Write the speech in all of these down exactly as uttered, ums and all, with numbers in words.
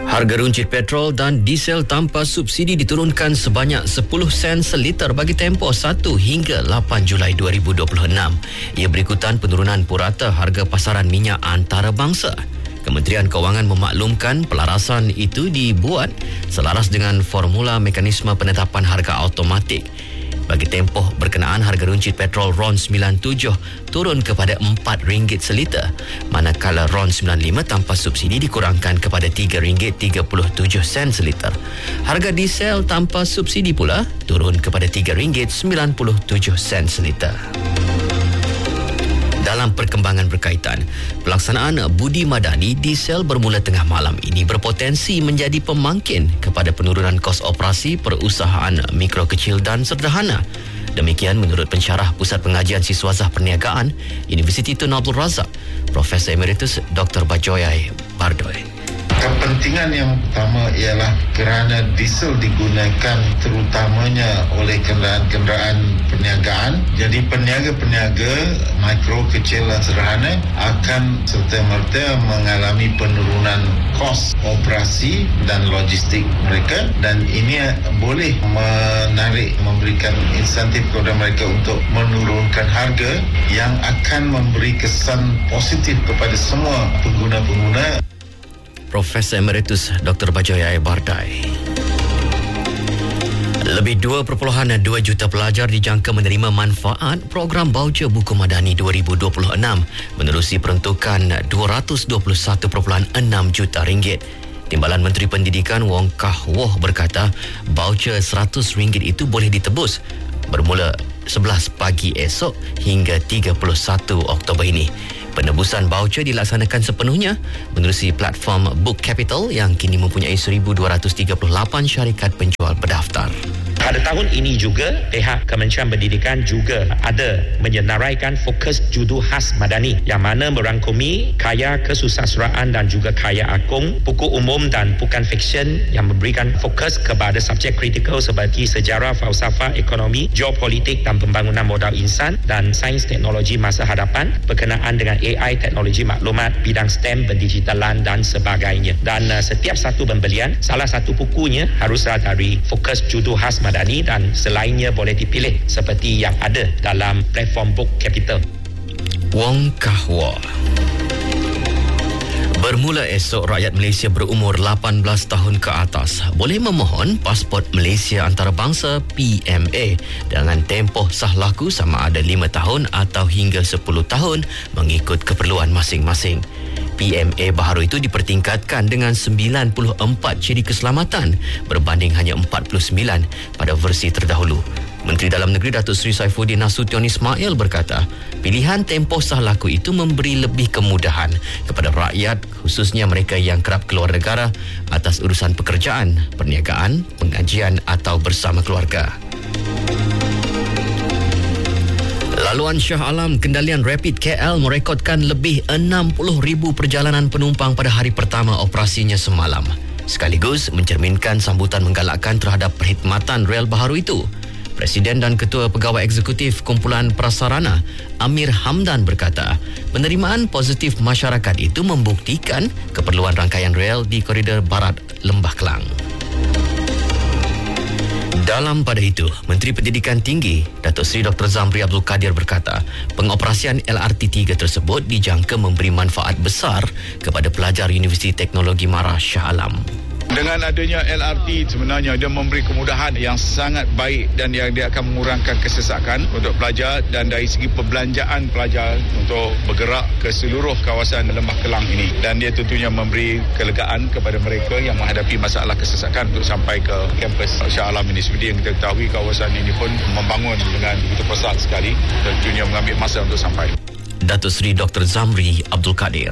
Harga runcit petrol dan diesel tanpa subsidi diturunkan sebanyak sepuluh sen seliter bagi tempoh satu hingga lapan Julai dua ribu dua puluh enam. Ia berikutan penurunan purata harga pasaran minyak antarabangsa. Kementerian Kewangan memaklumkan pelarasan itu dibuat selaras dengan formula mekanisme penetapan harga automatik. Bagi tempoh berkenaan, harga runcit petrol RON sembilan puluh tujuh turun kepada empat ringgit seliter, manakala RON sembilan puluh lima tanpa subsidi dikurangkan kepada tiga ringgit tiga puluh tujuh sen seliter. Harga diesel tanpa subsidi pula turun kepada tiga ringgit sembilan puluh tujuh sen seliter. Dalam perkembangan berkaitan, pelaksanaan Budi Madani diesel bermula tengah malam ini berpotensi menjadi pemangkin kepada penurunan kos operasi perusahaan mikro kecil dan sederhana. Demikian menurut pensyarah Pusat Pengajian Siswazah Perniagaan Universiti Tun Abdul Razak, Profesor Emeritus Doktor Bajoyai Bardoi. Kepentingan yang pertama ialah kerana diesel digunakan terutamanya oleh kenderaan-kenderaan perniagaan. Jadi peniaga-peniaga mikro, kecil dan sederhana akan serta-merta mengalami penurunan kos operasi dan logistik mereka, dan ini boleh menarik, memberikan insentif kepada mereka untuk menurunkan harga yang akan memberi kesan positif kepada semua pengguna-pengguna. Profesor Emeritus Doktor Bajoyai Bardai. Lebih dua perpuluhan dua juta pelajar dijangka menerima manfaat program baucer buku Madani dua ribu dua puluh enam menerusi peruntukan dua ratus dua puluh satu perpuluhan enam juta ringgit. Timbalan Menteri Pendidikan Wong Kah Woh berkata baucer seratus ringgit itu boleh ditebus bermula sebelas pagi esok hingga tiga puluh satu Oktober ini. Penebusan baucer dilaksanakan sepenuhnya menerusi platform Book Capital yang kini mempunyai seribu dua ratus tiga puluh lapan syarikat penjual berdaftar. Pada tahun ini juga, pihak Kementerian Pendidikan juga ada menyenaraikan fokus judu khas Madani yang mana merangkumi karya kesusastraan dan juga karya agung, buku umum dan bukan fiksyen yang memberikan fokus kepada subjek kritikal seperti sejarah, falsafah, ekonomi, geopolitik dan pembangunan modal insan dan sains teknologi masa hadapan berkenaan dengan A I, teknologi maklumat, bidang STEM, pendigitalan dan sebagainya. Dan uh, setiap satu pembelian, salah satu bukunya haruslah dari fokus judu khas Madani dan selainnya boleh dipilih seperti yang ada dalam platform Book Capital. Wong Kah Woh. Bermula esok, rakyat Malaysia berumur lapan belas tahun ke atas boleh memohon pasport Malaysia antarabangsa P M A dengan tempoh sah laku sama ada lima tahun atau hingga sepuluh tahun mengikut keperluan masing-masing. P M A baharu itu dipertingkatkan dengan sembilan puluh empat ciri keselamatan berbanding hanya empat puluh sembilan pada versi terdahulu. Menteri Dalam Negeri Datuk Seri Saifuddin Nasution Ismail berkata, pilihan tempoh sah laku itu memberi lebih kemudahan kepada rakyat, khususnya mereka yang kerap keluar negara atas urusan pekerjaan, perniagaan, pengajian atau bersama keluarga. Laluan Shah Alam Kendalian Rapid K L merekodkan lebih enam puluh ribu perjalanan penumpang pada hari pertama operasinya semalam, sekaligus mencerminkan sambutan menggalakkan terhadap perkhidmatan rel baharu itu. Presiden dan Ketua Pegawai Eksekutif Kumpulan Prasarana, Amir Hamdan berkata, penerimaan positif masyarakat itu membuktikan keperluan rangkaian rel di koridor barat Lembah Kelang. Dalam pada itu, Menteri Pendidikan Tinggi, Datuk Seri Doktor Zamri Abdul Kadir berkata, pengoperasian L R T tiga tersebut dijangka memberi manfaat besar kepada pelajar Universiti Teknologi Mara Shah Alam. Dengan adanya L R T sebenarnya dia memberi kemudahan yang sangat baik dan yang dia akan mengurangkan kesesakan untuk pelajar, dan dari segi perbelanjaan pelajar untuk bergerak ke seluruh kawasan Lembah Kelang ini, dan dia tentunya memberi kelegaan kepada mereka yang menghadapi masalah kesesakan untuk sampai ke kampus Shah Alam ini. Seperti yang kita ketahui, kawasan ini pun membangun dengan begitu pesat sekali, tentunya mengambil masa untuk sampai. Datuk Seri Doktor Zamri Abdul Kadir.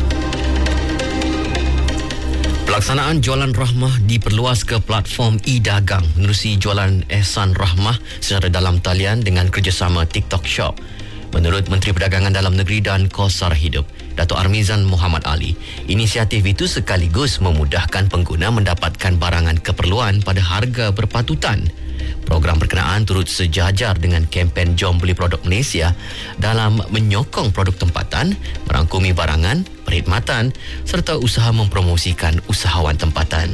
Pelaksanaan Jualan Rahmah diperluas ke platform e-dagang menerusi Jualan Ehsan Rahmah secara dalam talian dengan kerjasama TikTok Shop. Menurut Menteri Perdagangan Dalam Negeri dan Kos Sara Hidup, Datuk Armizan Muhammad Ali, inisiatif itu sekaligus memudahkan pengguna mendapatkan barangan keperluan pada harga berpatutan. Program berkenaan turut sejajar dengan kempen Jom Beli Produk Malaysia dalam menyokong produk tempatan, merangkumi barangan, perkhidmatan serta usaha mempromosikan usahawan tempatan.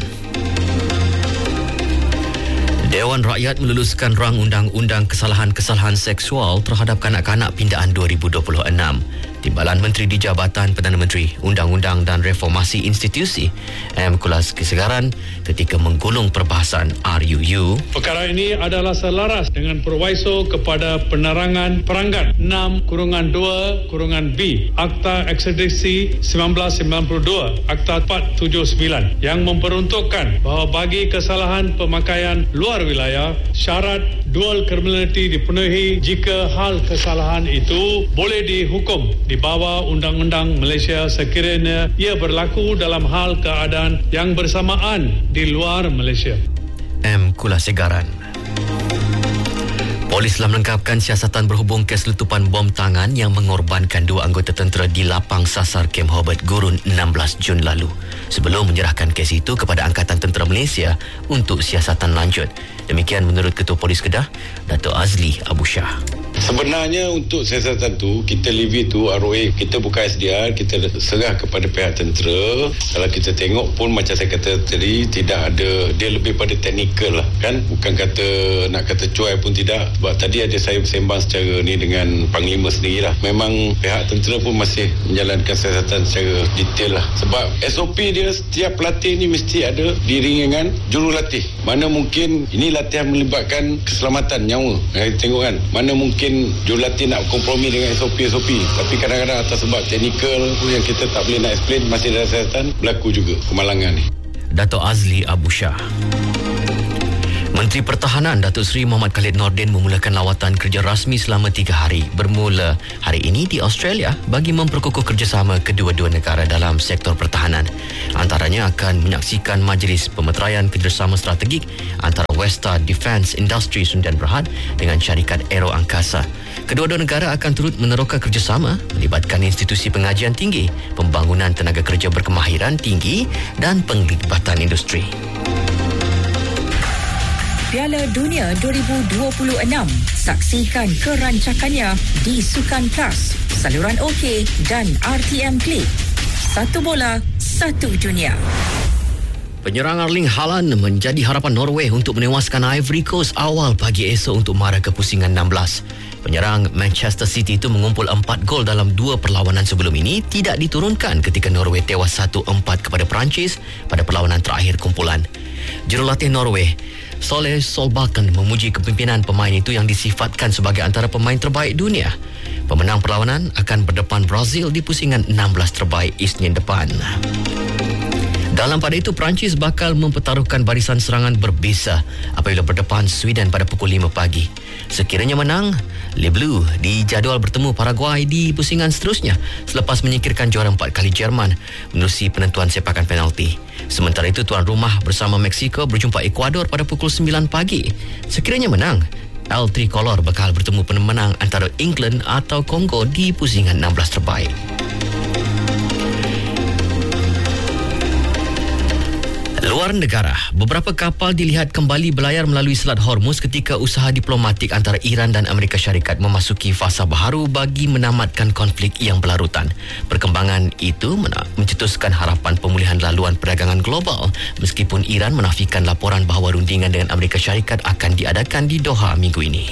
Dewan Rakyat meluluskan rang undang-undang kesalahan-kesalahan seksual terhadap kanak-kanak pindaan dua ribu dua puluh enam. Timbalan Menteri di Jabatan Perdana Menteri, Undang-Undang dan Reformasi Institusi, M. Kulasegaran, ketika menggulung perbahasan R U U. Perkara ini adalah selaras dengan perwaiso kepada penerangan perangkat enam dua B Akta Ekstradisi seribu sembilan ratus sembilan puluh dua, Akta empat tujuh sembilan yang memperuntukkan bahawa bagi kesalahan pemakaian luar wilayah, syarat dual criminality dipenuhi jika hal kesalahan itu boleh dihukum di bawah Undang-Undang Malaysia sekiranya ia berlaku dalam hal keadaan yang bersamaan di luar Malaysia. M. Kulasegaran. Polis telah melengkapkan siasatan berhubung kes letupan bom tangan yang mengorbankan dua anggota tentera di lapang sasar Kem Hobart Gurun enam belas Jun lalu, sebelum menyerahkan kes itu kepada Angkatan Tentera Malaysia untuk siasatan lanjut. Demikian menurut Ketua Polis Kedah, Dato' Azli Abu Shah. Sebenarnya untuk siasatan tu, kita leave itu R O A, kita buka S D R, kita serah kepada pihak tentera. Kalau kita tengok pun macam saya kata tadi, tidak ada, dia lebih pada teknikal lah kan, bukan kata nak kata cuai pun tidak. Sebab tadi ada saya bersembang secara ni dengan Panglima sendiri lah, memang pihak tentera pun masih menjalankan siasatan secara detail lah. Sebab S O P dia, setiap pelatih ni mesti ada diiringi dengan jurulatih. Mana mungkin ini latihan melibatkan keselamatan nyawa, kita tengok kan, mana mungkin jurulatih nak kompromi dengan S O P-S O P, tapi kadang-kadang atas sebab teknikal yang kita tak boleh nak explain, masih dalam siasatan, berlaku juga kemalangan ni. Dato' Azli Abu Shah. Menteri Pertahanan Datuk Seri Muhammad Khalid Nordin memulakan lawatan kerja rasmi selama tiga hari bermula hari ini di Australia bagi memperkukuh kerjasama kedua-dua negara dalam sektor pertahanan. Antaranya akan menyaksikan majlis pemeteraian kerjasama strategik antara Westa Defence Industry Sundan Berhad dengan syarikat Aero Angkasa. Kedua-dua negara akan turut meneroka kerjasama melibatkan institusi pengajian tinggi, pembangunan tenaga kerja berkemahiran tinggi dan penglibatan industri. Piala Dunia dua ribu dua puluh enam. Saksikan kerancakannya di Sukan Plus, saluran OK dan R T M Click. Satu bola, satu dunia. Penyerang Erling Haaland menjadi harapan Norway untuk menewaskan Ivory Coast awal pagi esok untuk mara ke pusingan enam belas. Penyerang Manchester City itu mengumpul empat gol dalam dua perlawanan sebelum ini tidak diturunkan ketika Norway tewas satu empat kepada Perancis pada perlawanan terakhir kumpulan. Jurulatih Norway Soleh Solbakken memuji kepimpinan pemain itu yang disifatkan sebagai antara pemain terbaik dunia. Pemenang perlawanan akan berdepan Brazil di pusingan enam belas terbaik Isnin depan. Dalam pada itu, Perancis bakal mempertaruhkan barisan serangan berbeza apabila berdepan Sweden pada pukul lima pagi. Sekiranya menang, Les Bleus dijadual bertemu Paraguay di pusingan seterusnya selepas menyingkirkan juara empat kali Jerman menerusi penentuan sepakan penalti. Sementara itu, tuan rumah bersama Meksiko berjumpa Ecuador pada pukul sembilan pagi. Sekiranya menang, El Tricolor bakal bertemu pemenang antara England atau Kongo di pusingan enam belas terbaik. Luar negara, beberapa kapal dilihat kembali berlayar melalui Selat Hormuz ketika usaha diplomatik antara Iran dan Amerika Syarikat memasuki fasa baharu bagi menamatkan konflik yang berlarutan. Perkembangan itu mencetuskan harapan pemulihan laluan perdagangan global meskipun Iran menafikan laporan bahawa rundingan dengan Amerika Syarikat akan diadakan di Doha minggu ini.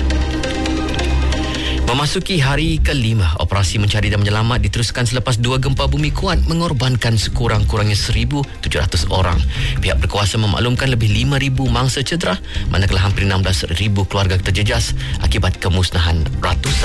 Memasuki hari kelima, operasi mencari dan menyelamat diteruskan selepas dua gempa bumi kuat mengorbankan sekurang-kurangnya seribu tujuh ratus orang. Pihak berkuasa memaklumkan lebih lima ribu mangsa cedera, manakala hampir enam belas ribu keluarga terjejas akibat kemusnahan ratusan